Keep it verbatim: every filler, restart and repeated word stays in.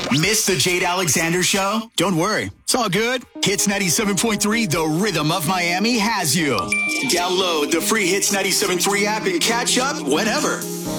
Miss the Jade Alexander Show? Don't worry. It's all good. Hits ninety-seven point three, the rhythm of Miami, has you. Download the free Hits ninety-seven point three app and catch up whenever.